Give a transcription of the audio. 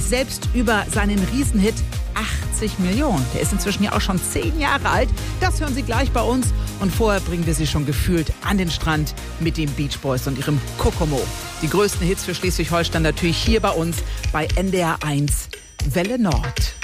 selbst über seinen Riesenhit 80 Millionen. Der ist inzwischen ja auch schon 10 Jahre alt. Das hören Sie gleich bei uns. Und vorher bringen wir Sie schon gefühlt an den Strand mit den Beach Boys und ihrem Kokomo. Die größten Hits für Schleswig-Holstein natürlich hier bei uns bei NDR 1 Welle Nord.